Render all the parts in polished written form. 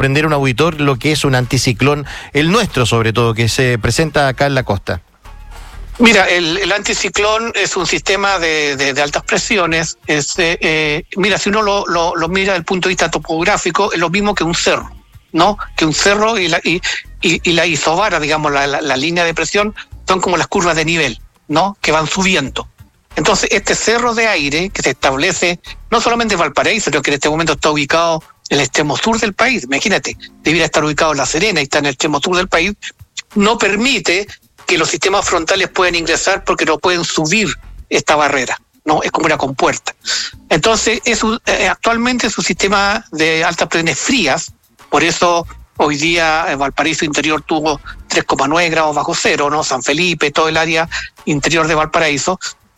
comprender un auditor lo que es un anticiclón, el nuestro sobre todo, que se presenta acá en la costa? Mira, el anticiclón es un sistema de altas presiones. Mira, si uno lo mira desde el punto de vista topográfico, es lo mismo que un cerro, ¿no? Que un cerro y la isobara, digamos, la línea de presión, son como las curvas de nivel, ¿no? Que van subiendo. Entonces, este cerro de aire que se establece no solamente en Valparaíso, sino que en este momento está ubicado en el extremo sur del país, imagínate, debiera estar ubicado en La Serena y está en el extremo sur del país, no permite que los sistemas frontales puedan ingresar porque no pueden subir esta barrera, ¿no? Es como una compuerta. Entonces, actualmente es un sistema de altas presiones frías, por eso hoy día Valparaíso interior tuvo 3,9 grados bajo cero, ¿no? San Felipe, todo el área interior de Valparaíso,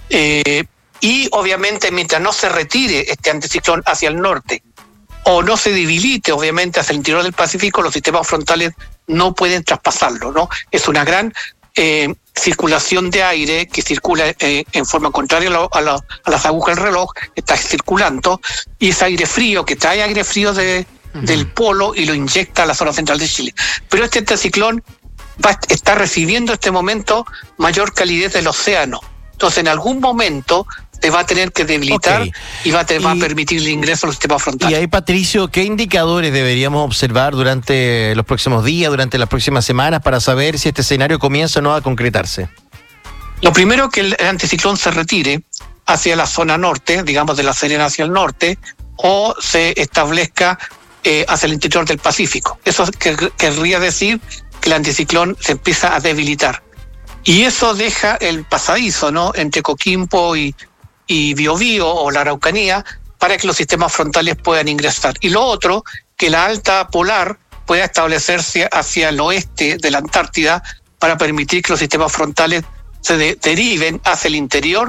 y obviamente mientras no se retire este anticiclón hacia el norte, o no se debilite, obviamente, hacia el interior del Pacífico, los sistemas frontales no pueden traspasarlo, ¿no? Es una gran circulación de aire que circula en forma contraria a las agujas del reloj, está circulando, y es aire frío, que trae aire frío del polo y lo inyecta a la zona central de Chile. Pero este anticiclón está recibiendo en este momento mayor calidez del océano. Entonces, en algún momento se va a tener que debilitar, okay, y va a permitir el ingreso a los sistemas frontales. Y ahí, Patricio, ¿qué indicadores deberíamos observar durante los próximos días, durante las próximas semanas, para saber si este escenario comienza o no a concretarse? Lo primero, que el anticiclón se retire hacia la zona norte, digamos de La Serena hacia el norte, o se establezca hacia el interior del Pacífico. Eso querría decir que el anticiclón se empieza a debilitar. Y eso deja el pasadizo, ¿no?, entre Coquimbo y Biobío o la Araucanía, para que los sistemas frontales puedan ingresar. Y lo otro, que la alta polar pueda establecerse hacia el oeste de la Antártida para permitir que los sistemas frontales se deriven hacia el interior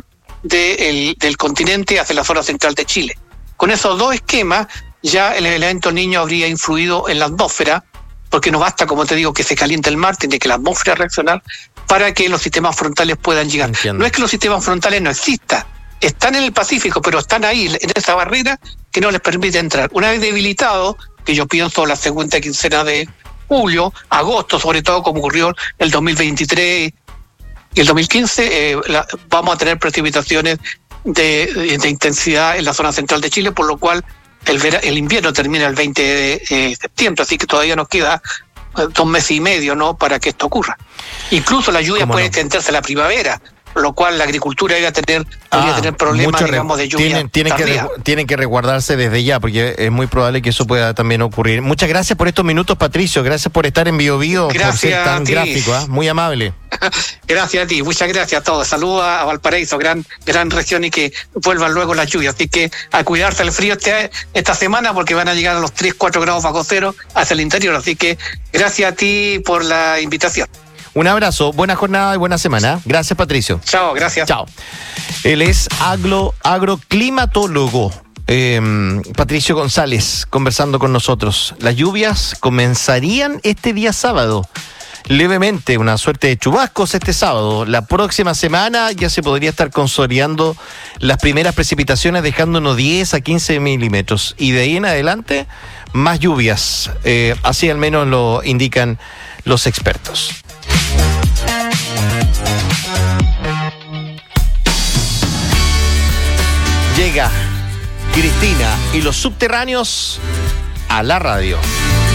del continente, hacia la zona central de Chile. Con esos dos esquemas, ya el elemento Niño habría influido en la atmósfera, porque no basta, como te digo, que se caliente el mar, tiene que la atmósfera reaccionar para que los sistemas frontales puedan llegar. Entiendo. No es que los sistemas frontales no existan, están en el Pacífico, pero están ahí, en esa barrera que no les permite entrar. Una vez debilitado, que yo pienso la segunda quincena de julio, agosto, sobre todo como ocurrió el 2023 y el 2015, vamos a tener precipitaciones de intensidad en la zona central de Chile, por lo cual el invierno termina el 20 de septiembre, así que todavía nos queda 2 meses y medio, ¿no?, para que esto ocurra. Incluso la lluvia puede extenderse a la primavera, lo cual la agricultura podría tener problemas, digamos, de lluvia. Tienen que resguardarse desde ya, porque es muy probable que eso pueda también ocurrir. Muchas gracias por estos minutos, Patricio. Gracias por estar en Biobío, por ser tan gráfico, muy amable. Gracias a ti, muchas gracias a todos. Saludos a Valparaíso, gran región, y que vuelvan luego las lluvias. Así que a cuidarse del frío esta semana, porque van a llegar a los 3-4 grados bajo cero hacia el interior. Así que gracias a ti por la invitación. Un abrazo, buena jornada y buena semana. Gracias, Patricio. Chao, gracias. Chao. Él es agroclimatólogo, Patricio González, conversando con nosotros. Las lluvias comenzarían este día sábado. Levemente, una suerte de chubascos este sábado. La próxima semana ya se podría estar consolidando las primeras precipitaciones, dejando unos 10 a 15 milímetros. Y de ahí en adelante, más lluvias. Así al menos lo indican los expertos. Llega Cristina y los subterráneos a la radio.